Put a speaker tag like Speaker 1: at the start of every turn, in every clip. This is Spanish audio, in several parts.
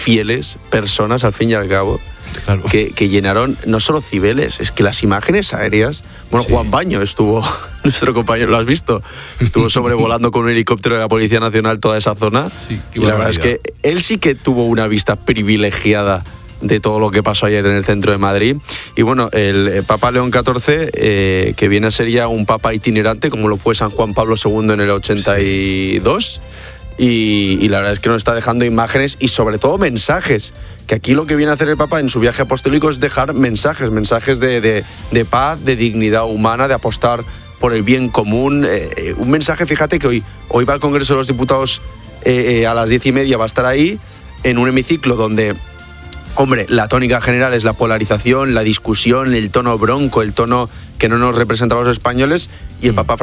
Speaker 1: fieles personas, al fin y al cabo, claro, que llenaron no solo Cibeles, es que las imágenes aéreas... Bueno, sí. Juan Baño estuvo, nuestro compañero, ¿lo has visto? Estuvo sobrevolando con un helicóptero de la Policía Nacional toda esa zona. Sí, y la verdad es que él sí que tuvo una vista privilegiada de todo lo que pasó ayer en el centro de Madrid. Y bueno, el Papa León XIV, que viene a ser ya un papa itinerante, como lo fue San Juan Pablo II en el 82... Y la verdad es que nos está dejando imágenes y sobre todo mensajes, que aquí lo que viene a hacer el Papa en su viaje apostólico es dejar mensajes de paz, de dignidad humana, de apostar por el bien común. Un mensaje, fíjate que hoy va al Congreso de los Diputados a las 10:30, va a estar ahí en un hemiciclo donde, hombre, la tónica general es la polarización, la discusión, el tono bronco, el tono que no nos representa a los españoles, y el Papa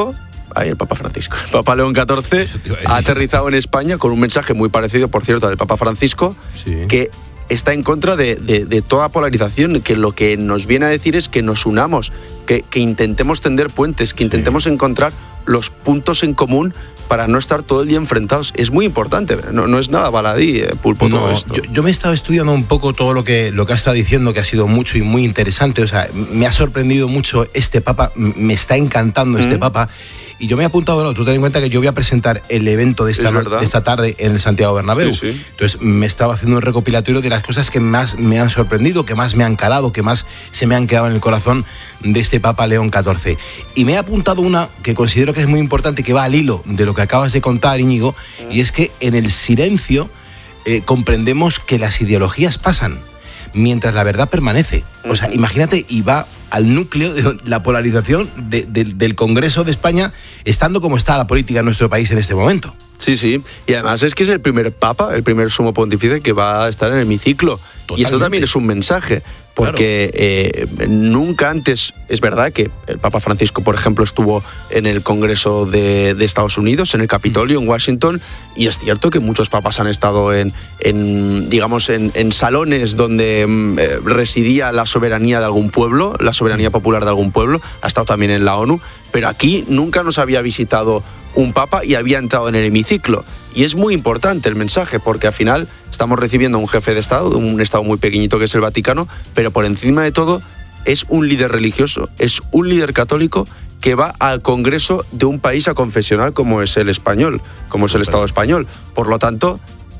Speaker 1: León XIV ha aterrizado en España con un mensaje muy parecido, por cierto, al Papa Francisco, sí, que está en contra de toda polarización, que lo que nos viene a decir es que nos unamos, que intentemos tender puentes, que intentemos encontrar los puntos en común para no estar todo el día enfrentados. Es muy importante, no es nada baladí, Pulpo, todo esto.
Speaker 2: Yo me he estado estudiando un poco todo lo que ha estado diciendo, que ha sido mucho y muy interesante. O sea, me ha sorprendido mucho este Papa, me está encantando este Papa. Y yo me he apuntado, tú ten en cuenta que yo voy a presentar el evento de esta tarde en el Santiago Bernabéu. Sí, sí. Entonces me estaba haciendo un recopilatorio de las cosas que más me han sorprendido, que más me han calado, que más se me han quedado en el corazón de este Papa León XIV. Y me he apuntado una que considero que es muy importante, que va al hilo de lo que acabas de contar, Íñigo, y es que en el silencio comprendemos que las ideologías pasan, mientras la verdad permanece. O sea, imagínate, y va al núcleo de la polarización del Congreso de España, estando como está la política en nuestro país en este momento.
Speaker 1: Sí, sí. Y además es que es el primer papa, el primer sumo pontífice que va a estar en el hemiciclo. Totalmente. Y esto también es un mensaje, porque nunca antes, es verdad que el Papa Francisco, por ejemplo, estuvo en el Congreso de Estados Unidos, en el Capitolio, en Washington, y es cierto que muchos papas han estado en salones donde residía la soberanía de algún pueblo, la soberanía popular de algún pueblo, ha estado también en la ONU, pero aquí nunca nos había visitado un papa y había entrado en el hemiciclo. Y es muy importante el mensaje, porque al final estamos recibiendo a un jefe de Estado, un Estado muy pequeñito que es el Vaticano, pero por encima de todo es un líder religioso, es un líder católico que va al Congreso de un país aconfesional como es el español, como es el Estado español. Por lo tanto,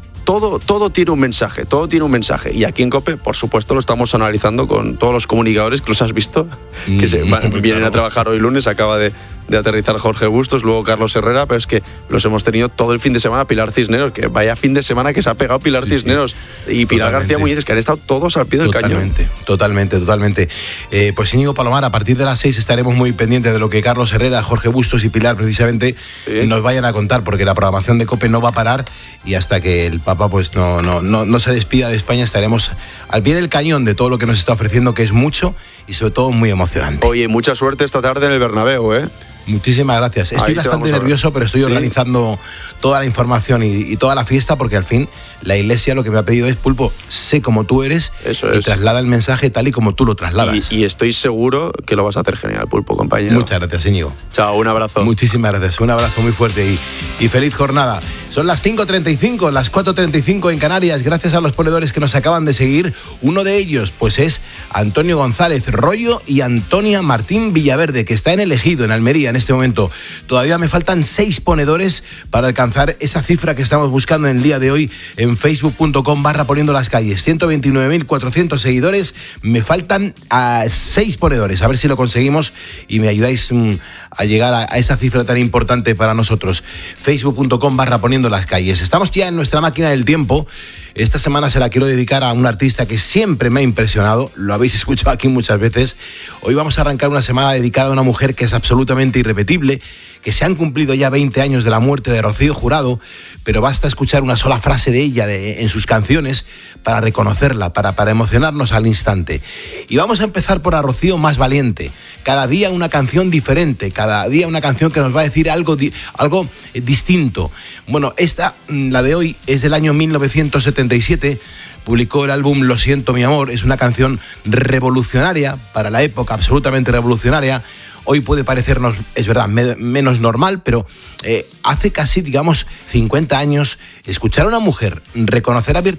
Speaker 1: todo tiene un mensaje, todo tiene un mensaje. Y aquí en COPE, por supuesto, lo estamos analizando con todos los comunicadores que los has visto, que vienen a trabajar hoy lunes. Acaba de aterrizar Jorge Bustos, luego Carlos Herrera, pero es que los hemos tenido todo el fin de semana. Pilar Cisneros, que vaya fin de semana que se ha pegado Pilar Cisneros, y Pilar García Muñiz, que han estado todos al pie del cañón.
Speaker 2: Totalmente. Pues Íñigo Palomar, a partir de las 6 estaremos muy pendientes de lo que Carlos Herrera, Jorge Bustos y Pilar precisamente nos vayan a contar, porque la programación de COPE no va a parar, y hasta que el Papa pues no se despida de España estaremos al pie del cañón de todo lo que nos está ofreciendo, que es mucho y sobre todo muy emocionante.
Speaker 1: Oye, mucha suerte esta tarde en el Bernabéu, ¿eh?
Speaker 2: Muchísimas gracias. Estoy bastante nervioso, pero estoy organizando toda la información y toda la fiesta, porque al fin la Iglesia lo que me ha pedido es: Pulpo, sé cómo tú eres, y traslada el mensaje tal y como tú lo trasladas.
Speaker 1: Y estoy seguro que lo vas a hacer genial, Pulpo, compañero.
Speaker 2: Muchas gracias, Íñigo.
Speaker 1: Chao, un abrazo.
Speaker 2: Muchísimas gracias, un abrazo muy fuerte y feliz jornada. Son las 5:35, las 4:35 en Canarias. Gracias a los ponedores que nos acaban de seguir. Uno de ellos pues es Antonio González Rollo y Antonia Martín Villaverde, que está en El Ejido, en Almería, en este momento. Todavía me faltan 6 ponedores para alcanzar esa cifra que estamos buscando en el día de hoy en facebook.com/poniendo las calles. 129.400 seguidores. Me faltan 6 ponedores. A ver si lo conseguimos y me ayudáis a llegar a esa cifra tan importante para nosotros. facebook.com/poniendo las calles. Estamos ya en nuestra máquina del tiempo. Esta semana se la quiero dedicar a un artista que siempre me ha impresionado. Lo habéis escuchado aquí muchas veces. Hoy vamos a arrancar una semana dedicada a una mujer que es absolutamente irrepetible, que se han cumplido ya 20 años de la muerte de Rocío Jurado, pero basta escuchar una sola frase de ella en sus canciones para reconocerla, para emocionarnos al instante. Y vamos a empezar por A Rocío Más Valiente. Cada día una canción diferente, cada día una canción que nos va a decir algo distinto. Bueno, esta, la de hoy, es del año 1977. Publicó el álbum Lo siento mi amor. Es una canción revolucionaria para la época, absolutamente revolucionaria. Hoy puede parecernos, es verdad, menos normal, pero hace casi, 50 años, escuchar a una mujer reconocer abiertamente